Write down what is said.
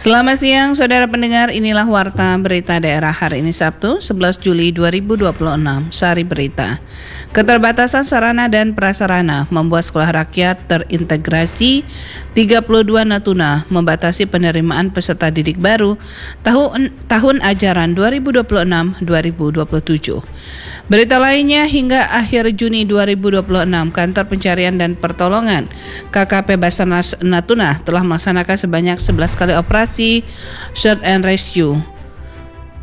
Selamat siang saudara pendengar, inilah Warta Berita Daerah hari ini Sabtu 11 Juli 2026, Sari Berita. Keterbatasan sarana dan prasarana membuat sekolah rakyat terintegrasi 32 Natuna membatasi penerimaan peserta didik baru tahun ajaran 2026-2027. Berita lainnya, hingga akhir Juni 2026, Kantor Pencarian dan Pertolongan KKP Basarnas Natuna telah melaksanakan sebanyak 11 kali operasi Search and Rescue